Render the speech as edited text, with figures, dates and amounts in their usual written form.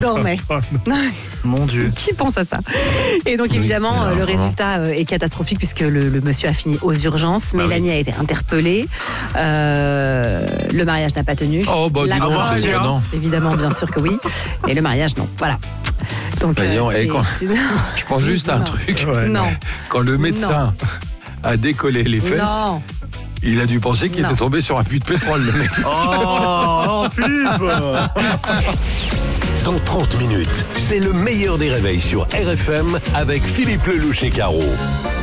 dormait. Mon Dieu. Qui pense à ça? Et donc évidemment, le résultat est catastrophique puisque le monsieur a fini aux urgences. Mélanie a été interpellée. Le mariage n'a pas tenu. Oh, bah, La dis donc, croix, c'est étonnant. évidemment, bien sûr que oui. Et le mariage, non. Voilà. Donc, je pense juste à un truc. Non. Quand le médecin a décollé les fesses, il a dû penser qu'il était tombé sur un puits de pétrole, le mec. Oh, Philippe. Dans 30 minutes, c'est le meilleur des réveils sur RFM avec Philippe Lelouch et Caro.